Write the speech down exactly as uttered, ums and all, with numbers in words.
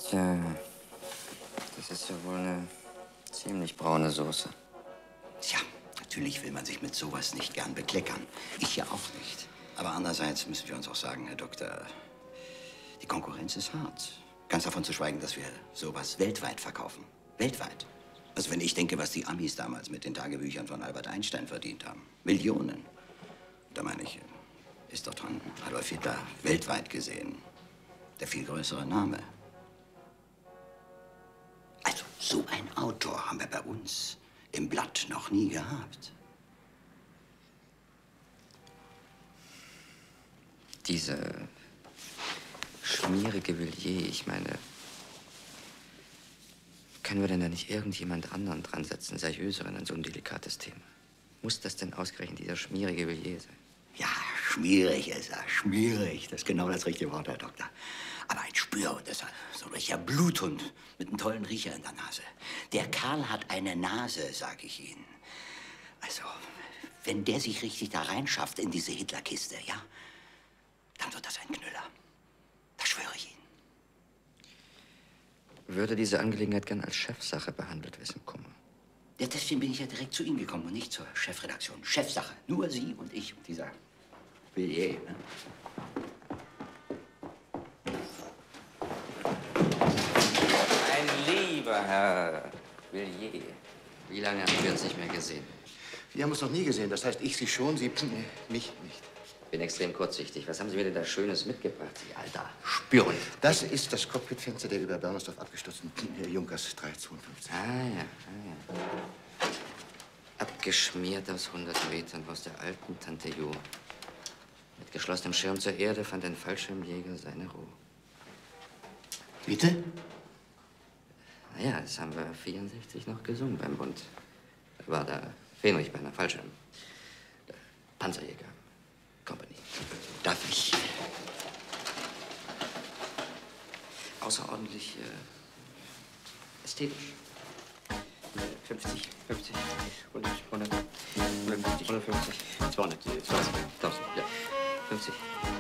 Tja, das ist ja wohl eine ziemlich braune Soße. Tja, natürlich will man sich mit sowas nicht gern bekleckern. Ich ja auch nicht. Aber andererseits müssen wir uns auch sagen, Herr Doktor, die Konkurrenz ist hart. Ganz davon zu schweigen, dass wir sowas weltweit verkaufen. Weltweit. Also wenn ich denke, was die Amis damals mit den Tagebüchern von Albert Einstein verdient haben. Millionen. Da meine ich, ist doch dran Adolf Hitler weltweit gesehen der viel größere Name. Also so ein Autor haben wir bei uns im Blatt noch nie gehabt. Diese schmierige Villiers, ich meine, können wir denn da nicht irgendjemand anderen dran setzen, seriöseren an so ein delikates Thema? Muss das denn ausgerechnet dieser schmierige Villiers sein? Ja, schmierig ist er, schmierig. Das ist genau das richtige Wort, Herr Doktor. Aber ein Spürhund ist er, so ein richtiger Bluthund mit einem tollen Riecher in der Nase. Der Kerl hat eine Nase, sag ich Ihnen. Also, wenn der sich richtig da reinschafft in diese Hitlerkiste, ja, dann wird das ein Knüller. Das schwöre ich Ihnen. Würde diese Angelegenheit gern als Chefsache behandelt wissen, Kummer? Ja, deswegen bin ich ja direkt zu Ihnen gekommen und nicht zur Chefredaktion. Chefsache. Nur Sie und ich und dieser Villiers. Ne? Mein lieber Herr Villiers, wie lange haben wir uns nicht mehr gesehen? Wir haben uns noch nie gesehen. Das heißt, ich Sie schon, Sie nee, mich nicht. Ich bin extrem kurzsichtig. Was haben Sie mir denn da Schönes mitgebracht, Sie alter Spürhund? Das ist das Cockpitfenster der über Bernersdorf abgestürzten Junkers dreihundertzweiundfünfzig. Ah ja, ah ja. Abgeschmiert aus hundert Metern aus der alten Tante Jo. Mit geschlossenem Schirm zur Erde fand ein Fallschirmjäger seine Ruhe. Bitte? Naja, das haben wir vierundsechzig noch gesungen beim Bund. Da war da Fähnrich bei einer Fallschirm. Panzerjäger. Company. Darf ich? Außerordentlich äh, ästhetisch. fünfzig, fünfzig, hundert, hundert, hundertfünfzig, hundertfünfzig, zweihundert, zweihundert, tausend, ja. fünfzig.